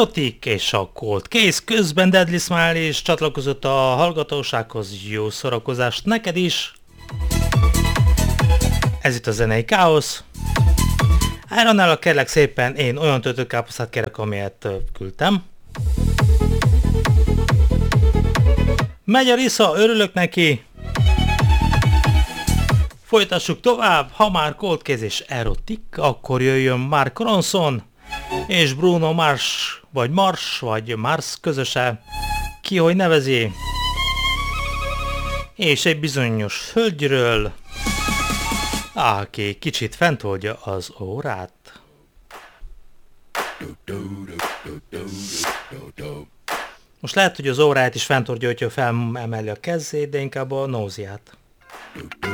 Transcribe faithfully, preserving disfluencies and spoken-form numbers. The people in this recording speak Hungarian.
Erotik és a Cold Case, közben Deadly Smile és csatlakozott a hallgatósághoz. Jó szórakozást neked is! Ez itt a zenei káosz. Áronnál kérlek szépen, én olyan töltőkáposztát kérek, amilyet küldtem. Megy a risza, örülök neki. Folytassuk tovább, ha már Cold Case és Erotik, akkor jöjjön Mark Ronson és Bruno Mars, vagy Mars, vagy Mars közöse, ki hogy nevezi, és egy bizonyos hölgyről, aki kicsit fentoldja az órát. Most lehet, hogy az órát is fentoldja, hogyha felemeli a kezét, de inkább a nóziát.